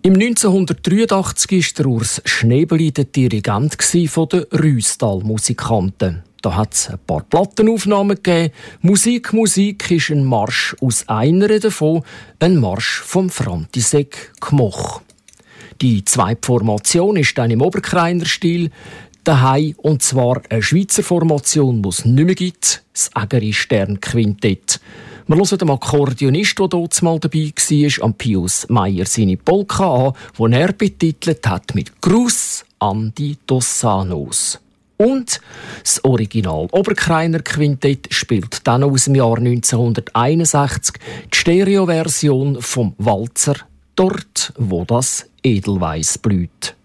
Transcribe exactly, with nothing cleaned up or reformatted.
Im neunzehnhundertdreiundachtzig war der Urs Schnebeli der Dirigent der Rüstal-Musikanten. Da hat es ein paar Plattenaufnahmen gegeben. Musik, Musik ist ein Marsch aus einer davon, ein Marsch vom František Kmoch. Die zweite Formation ist dann im Oberkreiner Stil daheim, und zwar eine Schweizer Formation, die es nicht mehr gibt, das Ägeri Sternquintett. Wir hören den Akkordeonist, der dort mal dabei war, an Pius Meyer seine Polka an, die er betitelt hat mit «Gruß an die Dossanos». Und das Original Oberkreiner Quintett spielt dann aus dem Jahr neunzehnhunderteinundsechzig die Stereoversion vom Walzer «Dort, wo das Edelweiss blüht».